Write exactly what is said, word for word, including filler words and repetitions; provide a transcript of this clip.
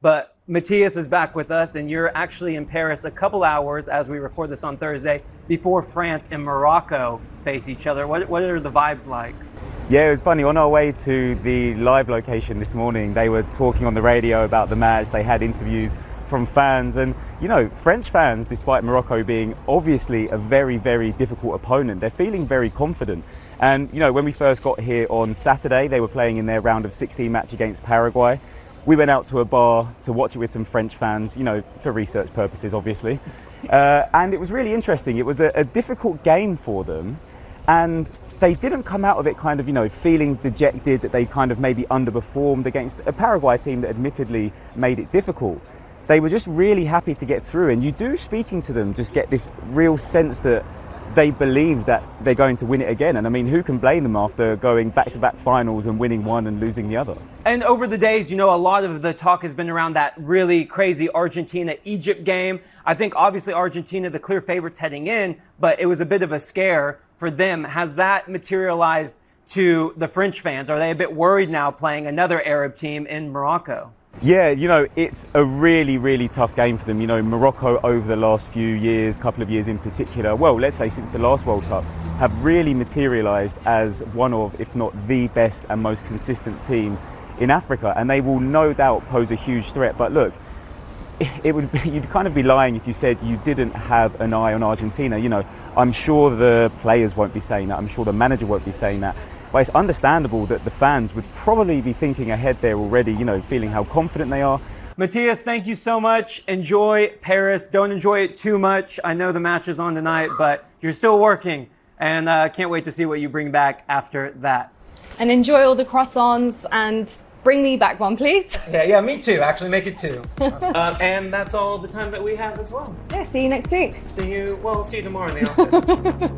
But Matthias is back with us, and you're actually in Paris a couple hours as we record this on Thursday before France and Morocco face each other. What, what are the vibes like? Yeah, it was funny. On our way to the live location this morning, they were talking on the radio about the match. They had interviews from fans, and you know, French fans, despite Morocco being obviously a very, very difficult opponent, they're feeling very confident. And you know, when we first got here on Saturday, they were playing in their round of sixteen match against Paraguay. We went out to a bar to watch it with some French fans, you know, for research purposes, obviously. Uh, and it was really interesting. It was a, a difficult game for them, and they didn't come out of it kind of, you know, feeling dejected that they kind of maybe underperformed against a Paraguay team that admittedly made it difficult. They were just really happy to get through, and you do, speaking to them, just get this real sense that they believe that they're going to win it again. And I mean, who can blame them after going back-to-back finals and winning one and losing the other? And over the days, you know, a lot of the talk has been around that really crazy Argentina-Egypt game. I think obviously Argentina, the clear favorites heading in, but it was a bit of a scare for them. Has that materialized to the French fans? Are they a bit worried now playing another Arab team in Morocco? Yeah, you know, it's a really, really tough game for them. You know, Morocco over the last few years, couple of years in particular, well, let's say since the last World Cup, have really materialised as one of, if not the best and most consistent team in Africa. And they will no doubt pose a huge threat. But look, it would be, you'd kind of be lying if you said you didn't have an eye on Argentina. You know, I'm sure the players won't be saying that. I'm sure the manager won't be saying that. But it's understandable that the fans would probably be thinking ahead there already, you know, feeling how confident they are. Matthias, thank you so much. Enjoy Paris. Don't enjoy it too much. I know the match is on tonight, but you're still working. And I uh, can't wait to see what you bring back after that. And enjoy all the croissants, and bring me back one, please. Yeah, yeah, me too. Actually, make it two. uh, and that's all the time that we have as well. Yeah, see you next week. See you, well, see you tomorrow in the office.